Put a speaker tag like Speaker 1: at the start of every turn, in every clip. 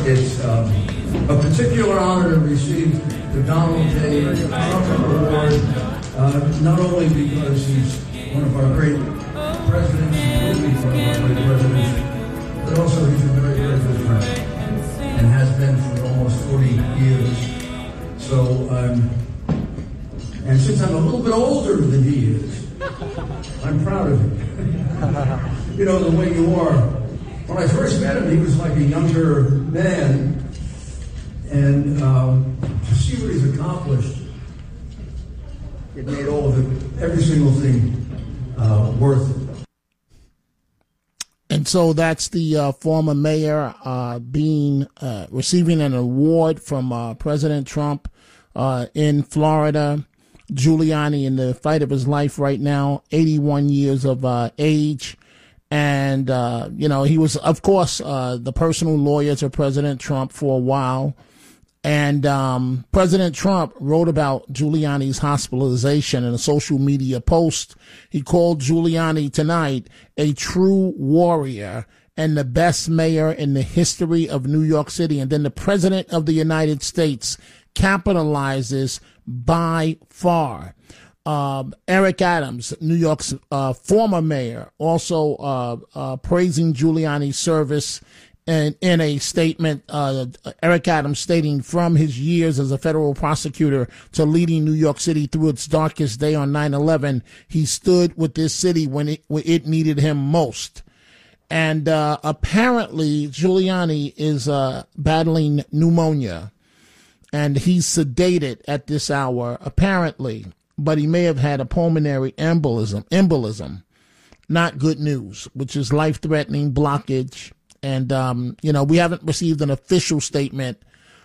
Speaker 1: It's a particular honor to receive the Donald J. Trump Award, not only because he's one of our great presidents, will be one of our great presidents, but also he's a very, very good friend, and has been for almost 40 years. So, and since I'm a little bit older than he is, I'm proud of him. You know, the way you are. When I first met him, he was like a younger man, and to see what he's accomplished, it made all of it, every single thing, worth it.
Speaker 2: And so that's the former mayor receiving an award from President Trump in Florida. Giuliani in the fight of his life right now, 81 years of age. And, he was, of course, the personal lawyer to President Trump for a while. And President Trump wrote about Giuliani's hospitalization in a social media post. He called Giuliani tonight a true warrior and the best mayor in the history of New York City. And then the President of the United States capitalizes by far. Eric Adams, New York's former mayor, also praising Giuliani's service. And in a statement, Eric Adams stating from his years as a federal prosecutor to leading New York City through its darkest day on 9/11, he stood with this city when it needed him most. And apparently Giuliani is battling pneumonia, and he's sedated at this hour, apparently. But he may have had a pulmonary embolism. Not good news, which is life-threatening blockage. And, we haven't received an official statement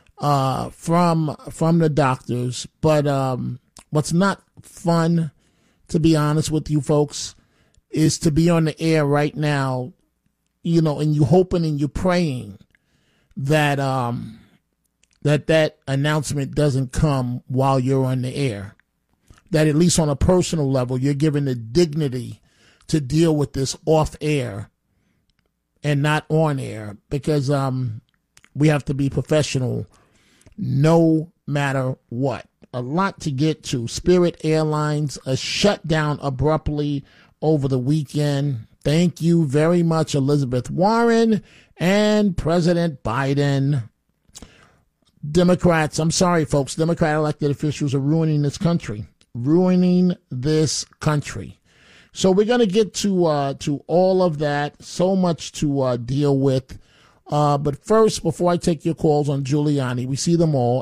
Speaker 2: from the doctors. But what's not fun, to be honest with you folks, is to be on the air right now, and you hoping and you praying that that announcement doesn't come while you're on the air. That at least on a personal level, you're given the dignity to deal with this off air and not on air, because we have to be professional no matter what. A lot to get to. Spirit Airlines, shut down abruptly over the weekend. Thank you very much, Elizabeth Warren and President Biden. Democrats, I'm sorry, folks, Democrat elected officials are ruining this country. So we're going to get to all of that. So much to deal with. But first, before I take your calls on Giuliani, we see them all,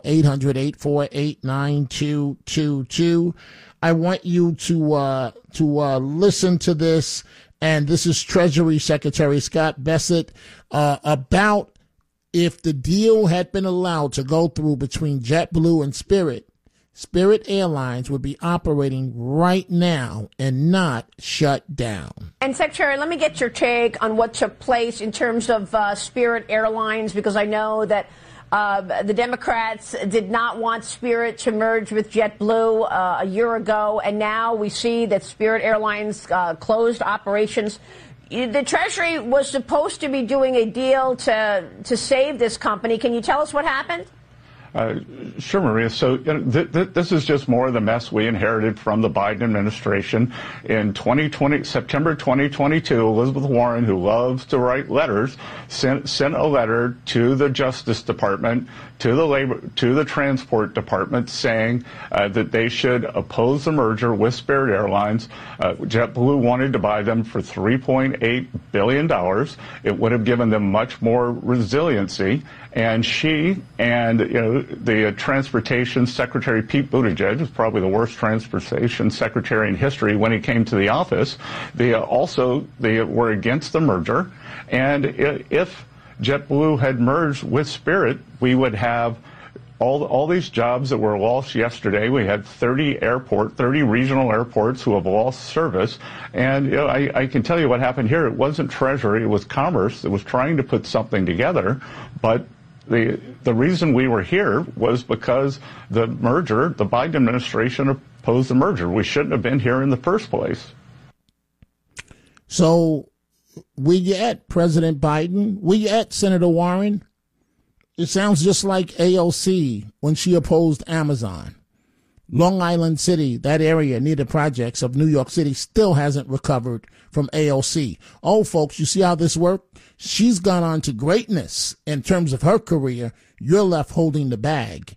Speaker 2: 800-848-9222. I want you to listen to this. And this is Treasury Secretary Scott Bessent about if the deal had been allowed to go through between JetBlue and Spirit Airlines would be operating right now and not shut down.
Speaker 3: And Secretary, let me get your take on what took place in terms of Spirit Airlines, because I know that the Democrats did not want Spirit to merge with JetBlue a year ago, and now we see that Spirit Airlines closed operations. The Treasury was supposed to be doing a deal to save this company. Can you tell us what happened?
Speaker 4: Sure, Maria. So this is just more of the mess we inherited from the Biden administration. In September 2022, Elizabeth Warren, who loves to write letters, sent a letter to the Justice Department, to the Transport Department, saying that they should oppose the merger with Spirit Airlines. JetBlue wanted to buy them for $3.8 billion. It would have given them much more resiliency. And she and the Transportation Secretary Pete Buttigieg, who's probably the worst transportation secretary in history when he came to the office, they were against the merger. And if JetBlue had merged with Spirit, we would have all these jobs that were lost yesterday. We had 30 regional airports who have lost service. And I can tell you what happened here. It wasn't Treasury, it was Commerce that was trying to put something together. But the reason we were here was because the Biden administration opposed the merger. We shouldn't have been here in the first place.
Speaker 2: So we get President Biden, we get Senator Warren. It sounds just like AOC when she opposed Amazon. Long Island City, that area near the projects of New York City, still hasn't recovered from AOC. Oh, folks, you see how this worked? She's gone on to greatness in terms of her career. You're left holding the bag.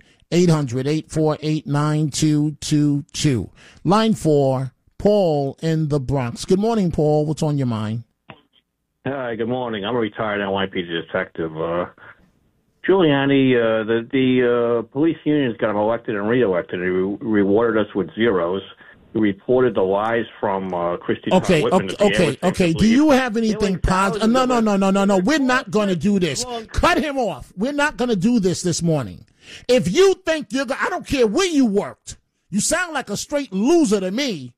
Speaker 2: 800-848-9222. Line 4, Paul in the Bronx. Good morning, Paul. What's on your mind?
Speaker 5: Hi, good morning. I'm a retired NYPD detective. Giuliani, the police unions got him elected and reelected. He rewarded us with zeros. He reported the lies from Christy.
Speaker 2: Okay. Do you have anything positive? No. We're not going to do this. Cut him off. We're not going to do this morning. If you think you're going, I don't care where you worked. You sound like a straight loser to me.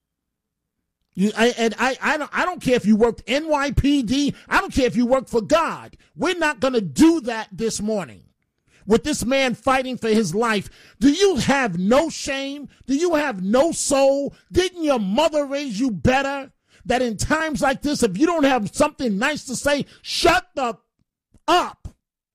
Speaker 2: I don't care if you worked NYPD. I don't care if you worked for God. We're not going to do that this morning. With this man fighting for his life, do you have no shame? Do you have no soul? Didn't your mother raise you better? That in times like this, if you don't have something nice to say, shut the up.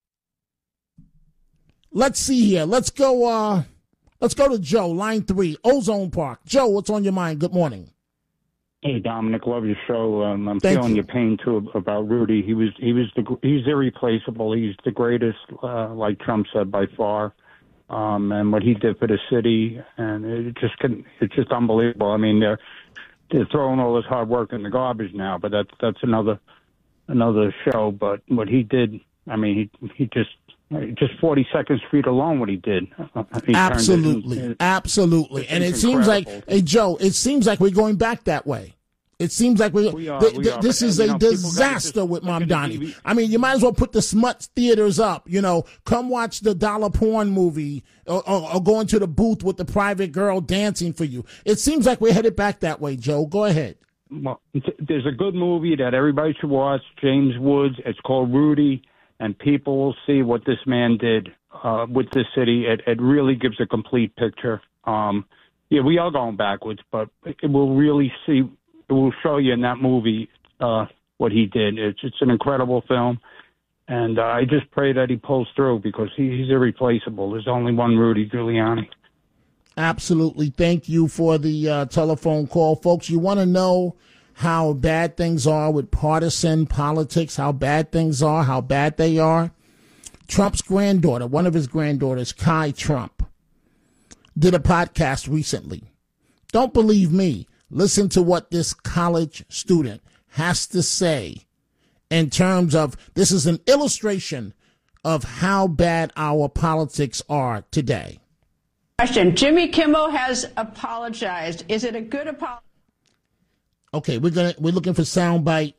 Speaker 2: Let's see here. Let's go to Joe, line 3, Ozone Park. Joe, what's on your mind? Good morning.
Speaker 6: Hey, Dominic, love your show. I'm feeling your pain too about Rudy. He's irreplaceable. He's the greatest, like Trump said, by far. And what he did for the city, and it's just unbelievable. I mean, they're throwing all this hard work in the garbage now, but that's another show. But what he did, I mean, he just 40 Second Street alone, what he did.
Speaker 2: Absolutely. And it seems like, hey, Joe, it seems like we're going back that way. It seems like this is a disaster with Mamdani. I mean, you might as well put the smut theaters up, come watch the dollar porn movie or go into the booth with the private girl dancing for you. It seems like we're headed back that way, Joe. Go ahead.
Speaker 6: Well, there's a good movie that everybody should watch, James Woods. It's called Rudy. And people will see what this man did with this city. It really gives a complete picture. We are going backwards, but it will show you in that movie what he did. It's an incredible film, and I just pray that he pulls through because he's irreplaceable. There's only one Rudy Giuliani.
Speaker 2: Absolutely. Thank you for the telephone call, folks. You want to know how bad things are with partisan politics, how bad things are, how bad they are. Trump's granddaughter, one of his granddaughters, Kai Trump, did a podcast recently. Don't believe me. Listen to what this college student has to say in terms of, this is an illustration of how bad our politics are today.
Speaker 7: Question. Jimmy Kimmel has apologized. Is it a good apology?
Speaker 2: Okay, we're looking for soundbite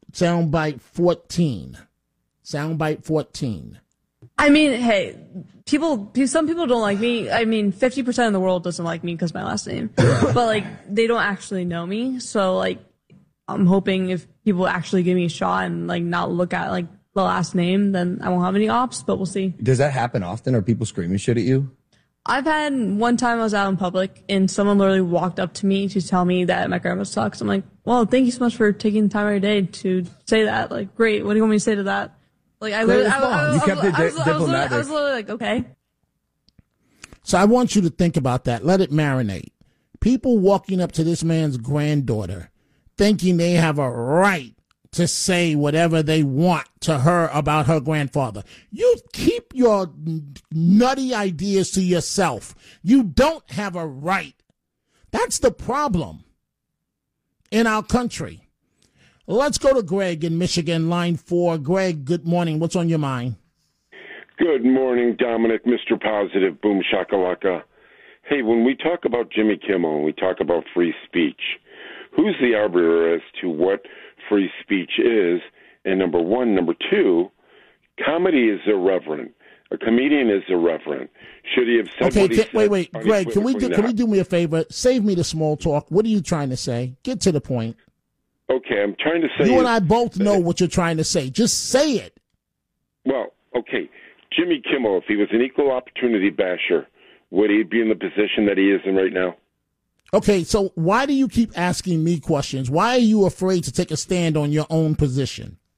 Speaker 2: 14. Soundbite 14.
Speaker 8: I mean, hey, some people don't like me. I mean, 50% of the world doesn't like me because of my last name. But, they don't actually know me. So, I'm hoping if people actually give me a shot and, not look at, the last name, then I won't have any ops, but we'll see.
Speaker 9: Does that happen often? Are people screaming shit at you?
Speaker 8: I've had one time I was out in public and someone literally walked up to me to tell me that my grandma sucks. I'm like, well, thank you so much for taking the time of your day to say that. Great. What do you want me to say to that? I was literally like, okay.
Speaker 2: So I want you to think about that. Let it marinate. People walking up to this man's granddaughter thinking they have a right to say whatever they want to her about her grandfather. You keep your nutty ideas to yourself. You don't have a right. That's the problem in our country. Let's go to Greg in Michigan, line 4. Greg, good morning. What's on your mind?
Speaker 10: Good morning, Dominic, Mr. Positive, boom shakalaka. Hey, when we talk about Jimmy Kimmel and we talk about free speech, who's the arbiter as to what free speech is? And number one. Number two, comedy is irreverent. A comedian is irreverent. Should he have said what he said?
Speaker 2: Wait, Greg, can we do me a favor? Save me the small talk. What are you trying to say? Get to the point.
Speaker 10: Okay, I'm trying to say...
Speaker 2: You and I both know what you're trying to say. Just say it.
Speaker 10: Well, okay. Jimmy Kimmel, if he was an equal opportunity basher, would he be in the position that he is in right now?
Speaker 2: Okay, so why do you keep asking me questions? Why are you afraid to take a stand on your own position?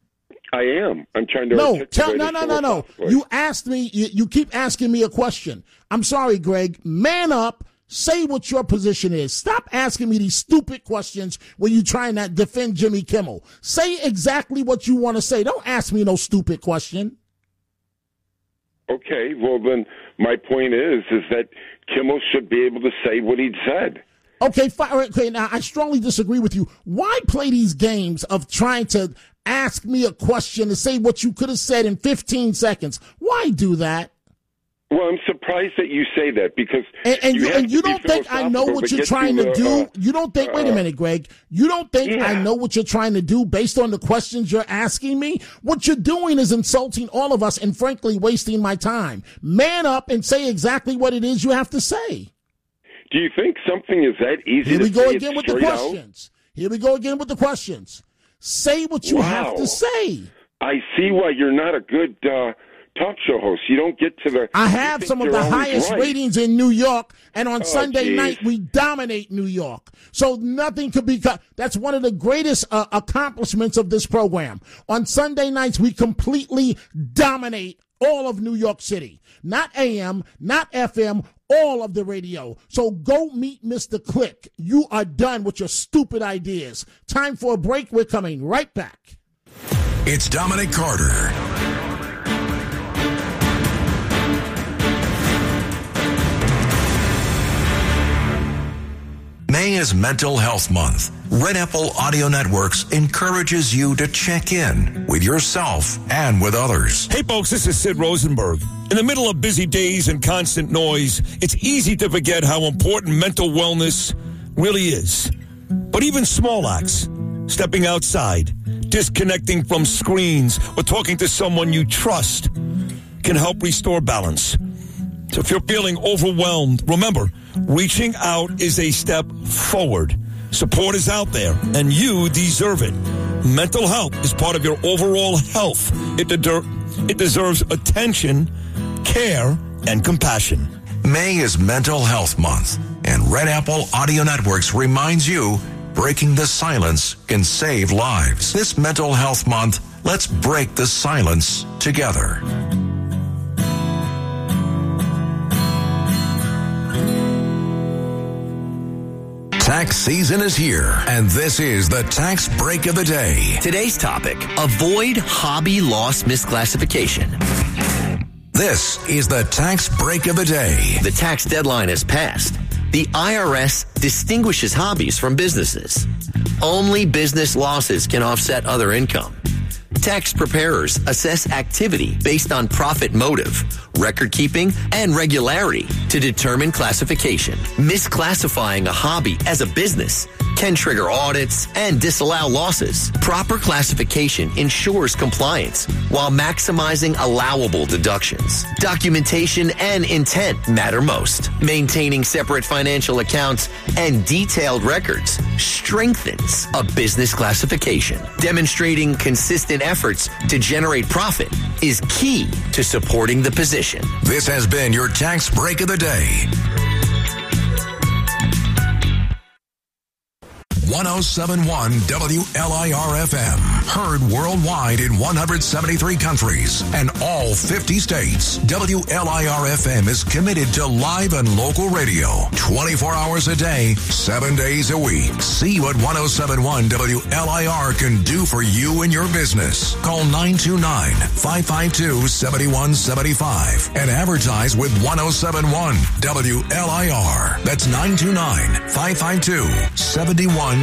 Speaker 10: I am. I'm trying to.
Speaker 2: No. You asked me. You keep asking me a question. I'm sorry, Greg. Man up. Say what your position is. Stop asking me these stupid questions when you're trying to defend Jimmy Kimmel. Say exactly what you want to say. Don't ask me no stupid question.
Speaker 10: Okay, well then my point is that Kimmel should be able to say what he'd said.
Speaker 2: Okay, fine. Okay, now I strongly disagree with you. Why play these games of trying to ask me a question to say what you could have said in 15 seconds? Why do that?
Speaker 10: Well, I'm surprised that you say that because
Speaker 2: you don't think I know what you're trying to do. You don't think. Wait a minute, Greg. You don't think I know what you're trying to do based on the questions you're asking me? What you're doing is insulting all of us and, frankly, wasting my time. Man up and say exactly what it is you have to say.
Speaker 10: Do you think something is that easy?
Speaker 2: Here we go again with the questions. Here we go again with the questions. Say what you have to say.
Speaker 10: I see why you're not a good talk show host. You don't get to the.
Speaker 2: I have some of the highest ratings in New York, and on Sunday night we dominate New York. So nothing could be cut. That's one of the greatest accomplishments of this program. On Sunday nights we completely dominate all of New York City. Not AM, not FM, all of the radio. So go meet Mr. Click. You are done with your stupid ideas. Time for a break. We're coming right back.
Speaker 11: It's Dominic Carter. May is Mental Health Month. Red Apple Audio Networks encourages you to check in with yourself and with others.
Speaker 12: Hey folks, this is Sid Rosenberg. In the middle of busy days and constant noise, it's easy to forget how important mental wellness really is. But even small acts, stepping outside, disconnecting from screens, or talking to someone you trust can help restore balance. So if you're feeling overwhelmed, remember, reaching out is a step forward. Support is out there, and you deserve it. Mental health is part of your overall health. It deserves attention, care, and compassion.
Speaker 11: May is Mental Health Month, and Red Apple Audio Networks reminds you, breaking the silence can save lives. This Mental Health Month, let's break the silence together. Tax season is here, and this is the Tax Break of the Day.
Speaker 13: Today's topic, avoid hobby loss misclassification.
Speaker 11: This is the Tax Break of the Day.
Speaker 13: The tax deadline has passed. The IRS distinguishes hobbies from businesses. Only business losses can offset other income. Tax preparers assess activity based on profit motive, record keeping, and regularity to determine classification. Misclassifying a hobby as a business can trigger audits and disallow losses. Proper classification ensures compliance while maximizing allowable deductions. Documentation and intent matter most. Maintaining separate financial accounts and detailed records strengthens a business classification. Demonstrating consistent efforts to generate profit is key to supporting the position.
Speaker 11: This has been your Tax Break of the Day. 1071 WLIR-FM. Heard worldwide in 173 countries and all 50 states. WLIR-FM is committed to live and local radio 24 hours a day, 7 days a week. See what 1071 WLIR can do for you and your business. Call 929-552-7175 and advertise with 1071 WLIR. That's 929-552-7175.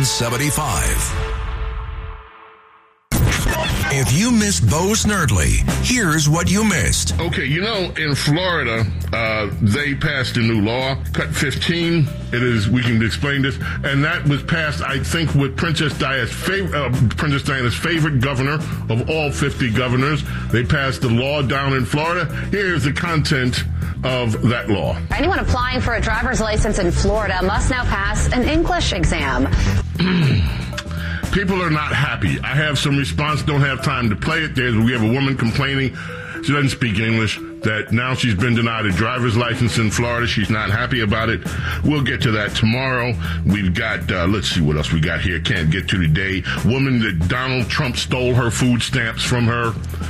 Speaker 11: If you missed Bo Snerdley, here's what you missed.
Speaker 14: Okay, in Florida, they passed a new law, Cut 15. We can explain this, and that was passed, I think, with Princess Diana's favorite governor of all 50 governors. They passed the law down in Florida. Here's the content of that law.
Speaker 15: Anyone applying for a driver's license in Florida must now pass an English exam.
Speaker 14: People are not happy. I have some response, don't have time to play it. We have a woman complaining She doesn't speak English. That now she's been denied a driver's license in Florida. She's not happy about it. We'll get to that tomorrow. We've got, let's see what else we got here. Can't get to today. Woman that Donald Trump stole her food stamps from her.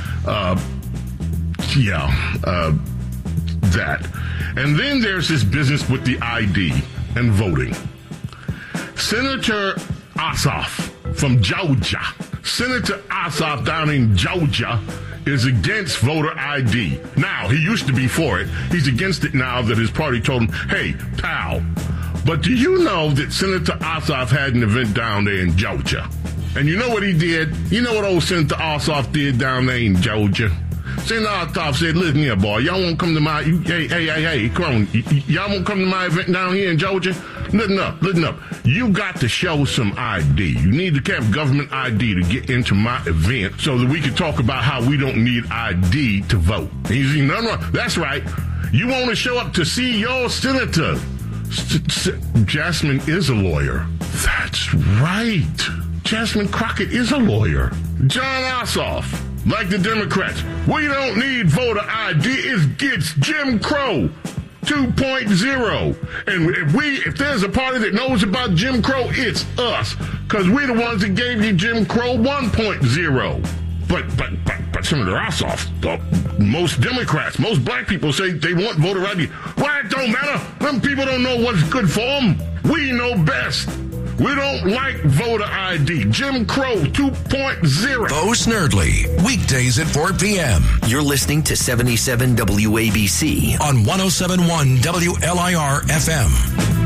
Speaker 14: That. And then there's this business with the ID and voting. Senator Ossoff from Georgia. Senator Ossoff down in Georgia is against voter ID. Now, he used to be for it. He's against it now that his party told him, hey, pal. But do you know that Senator Ossoff had an event down there in Georgia? And you know what he did? You know what old Senator Ossoff did down there in Georgia? Senator Ossoff said, listen here, boy, y'all won't come to my, hey, come on. Y'all won't come to my event down here in Georgia? Listen up. You got to show some ID. You need to have government ID to get into my event so that we can talk about how we don't need ID to vote. And he's saying, no, that's right. You want to show up to see your senator. Jasmine is a lawyer. That's right. Jasmine Crockett is a lawyer. John Ossoff, like the Democrats, we don't need voter ID. It's Jim Crow 2.0. And if there's a party that knows about Jim Crow, it's us. Because we're the ones that gave you Jim Crow 1.0. But Senator Ossoff, most Democrats, most black people say they want voter ID. Well, it don't matter. Them people don't know what's good for them. We know best. We don't like voter ID. Jim Crow 2.0.
Speaker 11: Bo Snerdley, weekdays at 4 p.m.
Speaker 13: You're listening to 77 WABC
Speaker 11: on 107.1 WLIR FM.